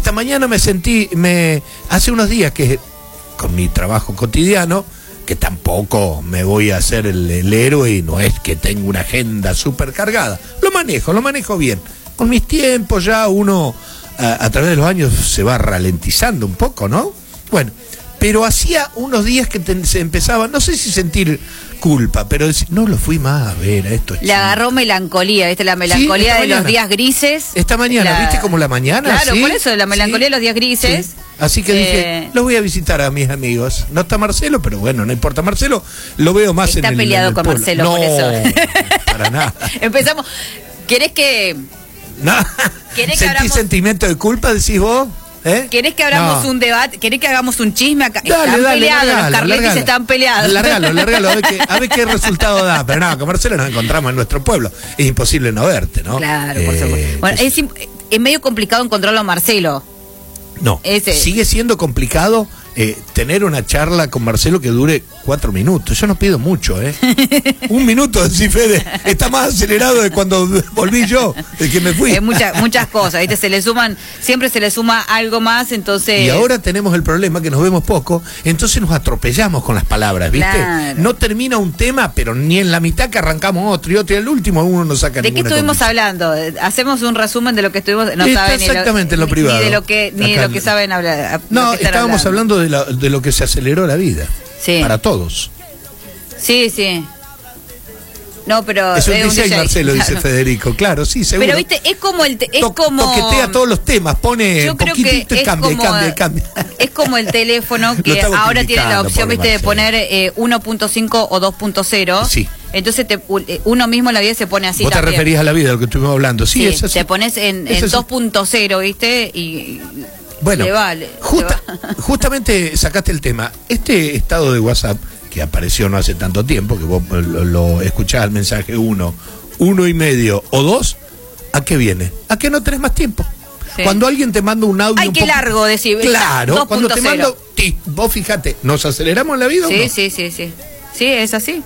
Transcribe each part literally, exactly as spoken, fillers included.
esta mañana me sentí, me hace unos días que con mi trabajo cotidiano, que tampoco me voy a hacer el, el héroe y no es que tengo una agenda súper cargada, lo manejo, lo manejo bien. Con mis tiempos ya uno a, a través de los años se va ralentizando un poco, ¿no? Bueno, pero hacía unos días que te, se empezaba, no sé si sentir culpa, pero decir, no lo fui más a ver a estos chicos. Le agarró melancolía, ¿viste? La melancolía sí, de mañana. Los días grises. Esta mañana, la... ¿viste como la mañana? Claro, ¿sí? por eso, la melancolía ¿sí? de los días grises. Sí. Así que eh... dije, los voy a visitar a mis amigos. No está Marcelo, pero bueno, no importa. Marcelo lo veo más está en el Está peleado en el con pueblo. Marcelo, no, por eso. Para nada. Empezamos. ¿Querés que...? No. ¿Querés que ¿Sentís abramos... sentimiento de culpa, decís vos? ¿Eh? ¿Querés que abramos no. un debate? ¿Querés que hagamos un chisme acá? Dale, están dale, peleados, largalo, los Carletis largalo. están peleados. Largalo, largalo, a ver, qué, a ver qué resultado da. Pero no, con Marcelo nos encontramos en nuestro pueblo. Es imposible no verte, ¿no? Claro, eh, por supuesto. Bueno, es, es medio complicado encontrarlo a Marcelo. No, Ese. sigue siendo complicado eh, tener una charla con Marcelo que dure cuatro minutos. Yo no pido mucho, ¿eh? Un minuto, decís, Fede, está más acelerado de cuando volví yo, de que me fui. Eh, muchas, muchas cosas, ¿viste? Se le suman, siempre se le suma algo más, entonces... Y ahora tenemos el problema que nos vemos poco, entonces nos atropellamos con las palabras, ¿viste? Claro. No termina un tema, pero ni en la mitad que arrancamos otro y otro, y al último uno no saca ¿De qué ninguna estuvimos conclusión. hablando? Hacemos un resumen de lo que estuvimos... No Está saben exactamente ni lo, en lo privado. Ni de lo que, ni de lo que saben hablar. No, que estábamos hablando, hablando de, la, de lo que se aceleró la vida. Sí. Para todos. Sí, sí. No, pero... Es un es un D J, D J, Marcelo, claro. dice Federico. Claro, sí, seguro. Pero, viste, es como el... Te, es To como... Toquetea todos los temas, pone Yo un creo que poquitito y es cambia, y como, cambia, y cambia. es como el teléfono Lo que estamos ahora tiene la criticando, opción, pobre viste, de Marcelo. poner eh, uno punto cinco o dos punto cero. Sí. Entonces te, uno mismo en la vida se pone así Vos también. te referís a la vida, de lo que estuvimos hablando. Sí, Sí, es así. te pones en, Es en así. dos punto cero, viste, y Bueno, le vale. justa- justamente sacaste el tema. Este estado de WhatsApp, que apareció no hace tanto tiempo, que vos lo, lo escuchás al mensaje uno, uno y medio o dos, ¿a qué viene? ¿A qué no tenés más tiempo? Sí. Cuando alguien te manda un audio Ay, un qué poco- largo decir. Claro, cuando te dos punto cero. mando... Sí, vos fíjate, ¿nos aceleramos en la vida o Sí, no? sí, sí, sí. Sí, es así.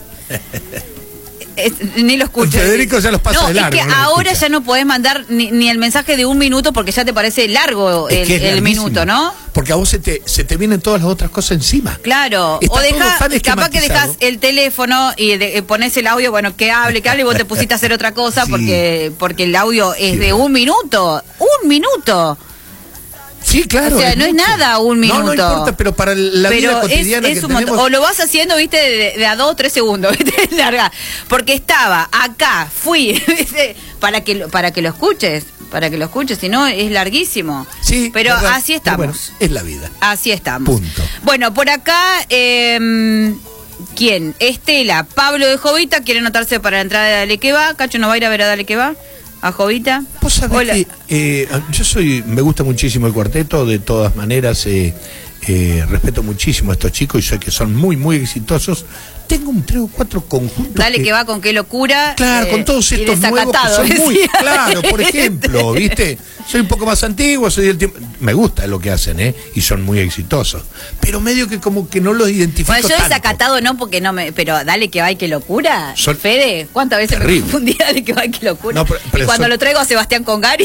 Es- ni lo escucho. Federico ya los pasa no, de largo, es que no lo ahora escucha. ya no podés mandar ni, ni el mensaje de un minuto porque ya te parece largo Es el, que es el larguísimo. minuto, ¿no? Porque a vos se te, se te vienen todas las otras cosas encima. Claro, Está o todo deja, tan capaz que dejas esquematizado. el teléfono y de, eh, pones el audio, bueno, que hable, que hable y vos te pusiste a hacer otra cosa Sí. porque porque el audio es Sí, de verdad. un minuto, un minuto. Sí, claro. O sea, no es mucho. nada un No, no minuto. importa, pero para la vida Pero es, cotidiana es que un tenemos... montón. O lo vas haciendo, viste, de, de a dos o tres segundos, viste, larga. Porque estaba acá, fui, ¿viste? para que lo- para que lo escuches, para que lo escuches, si no es larguísimo. Sí, pero verdad. así estamos. Pero bueno, es la vida. Así estamos. Punto. Bueno, por acá, eh, ¿quién? Estela, Pablo de Jovita, quiere anotarse para la entrada de Dale que va. Cacho no va a ir a ver a Dale que va, a Jovita. Vos sabés Hola. que eh, yo soy, me gusta muchísimo el cuarteto, de todas maneras eh, eh, respeto muchísimo a estos chicos y sé que son muy, muy exitosos. Tengo un tres o cuatro conjuntos. Dale que, que va con qué locura. Claro, eh, con todos y estos nuevos que desacatado, son muy, decía. claro, por ejemplo, ¿viste? Soy un poco más antiguo, soy del tiempo, me gusta lo que hacen, ¿eh? Y son muy exitosos. Pero medio que como que no los identifico Bueno, yo tanto. desacatado no, porque no me... Pero Dale que va y qué locura. Son- Fede, ¿cuántas veces Terrible. me confundí Dale que va y qué locura? No, pero- pero y cuando son- lo traigo a Sebastián con Gary...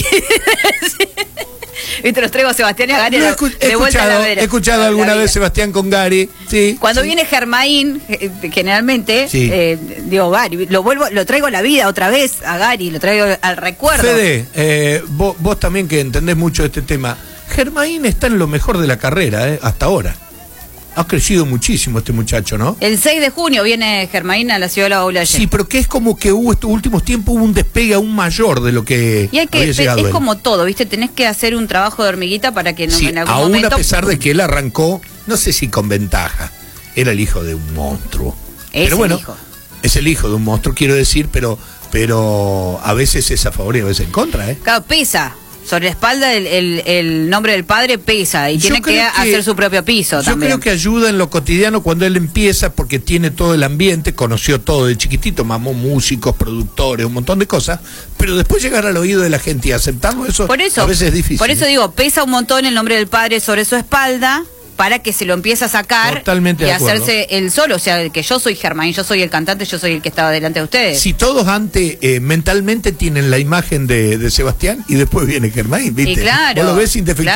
¿Viste? Los traigo a Sebastián y a Gary No, he, de escu- he vuelta a la escuchado, vera. he escuchado La alguna vida. vez Sebastián con Gary, sí. Cuando sí. viene Germain, eh, generalmente, Sí. eh, digo, Gary, lo vuelvo, lo traigo a la vida otra vez a Gary, lo traigo al recuerdo. Fede, eh, vos, vos también que entendés mucho de este tema, Germain está en lo mejor de la carrera, eh, hasta ahora. Ha crecido muchísimo este muchacho, ¿no? El seis de junio viene Germain a la ciudad de la Aula. Sí, pero que es como que hubo estos últimos tiempos hubo un despegue aún mayor de lo que Y hay que, había es llegado él. como todo, ¿viste? Tenés que hacer un trabajo de hormiguita para que no, Sí, en algún aún momento... a pesar de que él arrancó, no sé si con ventaja, era el hijo de un monstruo. Es pero el bueno, hijo. es el hijo de un monstruo, quiero decir, pero pero a veces es a favor y a veces en contra, ¿eh? Claro, pesa. Sobre la espalda el, el, el nombre del padre pesa y Yo tiene que, creo que- hacer su propio piso Yo también. creo que ayuda en lo cotidiano cuando él empieza porque tiene todo el ambiente, conoció todo de chiquitito, mamó músicos, productores, un montón de cosas, pero después llegar al oído de la gente y aceptarlo, eso, Por eso, a veces es difícil. por eso ¿eh? digo, pesa un montón el nombre del padre sobre su espalda para que se lo empiece a sacar Totalmente y de acuerdo. hacerse él solo. O sea, que yo soy Germain, yo soy el cantante, yo soy el que estaba delante de ustedes. Si todos antes eh, mentalmente tienen la imagen de, de Sebastián y después viene Germain, ¿viste? Y claro, Vos lo ves indefectiblemente.